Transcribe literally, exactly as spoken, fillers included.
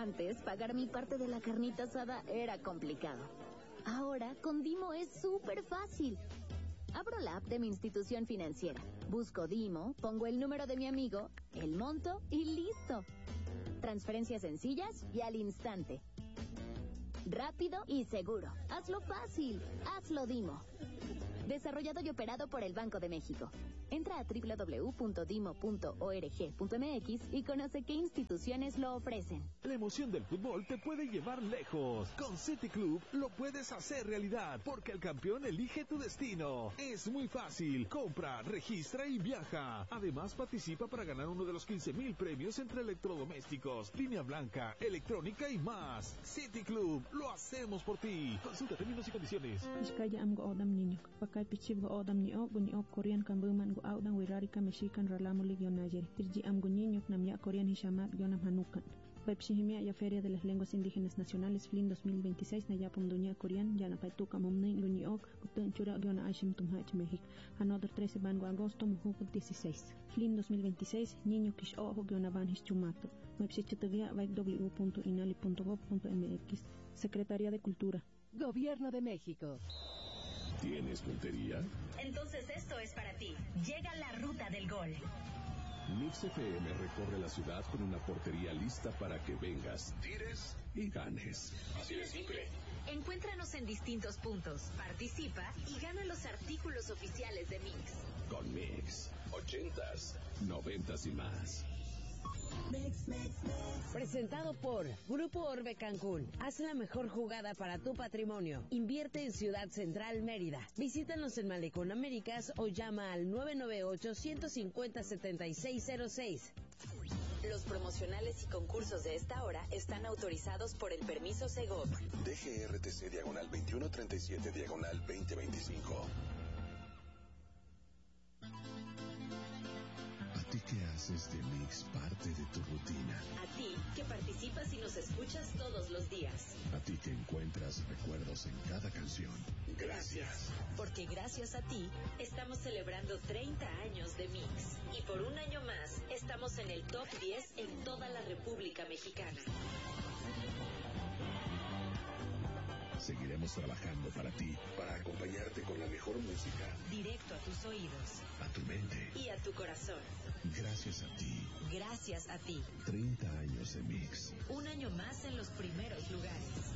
Antes, pagar mi parte de la carnita asada era complicado. Ahora, con Dimo es súper fácil. Abro la app de mi institución financiera, busco Dimo, pongo el número de mi amigo, el monto y listo. Transferencias sencillas y al instante. Rápido y seguro. Hazlo fácil. Hazlo Dimo. Desarrollado y operado por el Banco de México. Entra a doble u doble u doble u punto dimo punto org punto eme equis y conoce qué instituciones lo ofrecen. La emoción del fútbol te puede llevar lejos. Con City Club lo puedes hacer realidad, porque el campeón elige tu destino. Es muy fácil. Compra, registra y viaja. Además, participa para ganar uno de los quince mil premios entre electrodomésticos, línea blanca, electrónica y más. City Club, lo hacemos por ti. Consulta términos y condiciones. Audang wirarika mexican ralamo ligionayer. Tirji am guñiño namya corean hishamat gionam hanukan. Pepsihimia ya Feria de las Lenguas Indígenas Nacionales F L I N dos mil veintiséis Nayapum Dunia Corean Yana Paituka Momnin Luniok Kutun Chura Giona Ashim Tumhach México. Another trece Bango Agosto Mujuco dieciséis. F L I N dos mil veintiséis Niño Kish Ojo Giona Banhis Chumato. Website w w w punto inali punto gov punto eme equis. Secretaría de Cultura. Gobierno de México. ¿Tienes puntería? Entonces esto es para ti. Llega la ruta del gol. Mix F M recorre la ciudad con una portería lista para que vengas, tires y ganes. Así de simple. Encuéntranos en distintos puntos, participa y gana los artículos oficiales de Mix. Con Mix, ochentas, noventas y más. Mix, mix, mix. Presentado por Grupo Orbe Cancún. Haz la mejor jugada para tu patrimonio. Invierte en Ciudad Central, Mérida. Visítanos en Malecón Américas o llama al nueve nueve ocho, uno cinco cero, siete seis cero seis. Los promocionales y concursos de esta hora están autorizados por el permiso Segov. D G R T C diagonal veintiuno treinta y siete diagonal veinte veinticinco. ¿A ti que haces de Mix parte de tu rutina? A ti que participas y nos escuchas todos los días. A ti que encuentras recuerdos en cada canción. Gracias. Porque gracias a ti estamos celebrando treinta años de Mix. Y por un año más estamos en el top diez en toda la República Mexicana. Seguiremos trabajando para ti, para acompañarte con la mejor música. Directo a tus oídos. A tu mente. Y a tu corazón. Gracias a ti. Gracias a ti. treinta años de Mix. Un año más en los primeros lugares.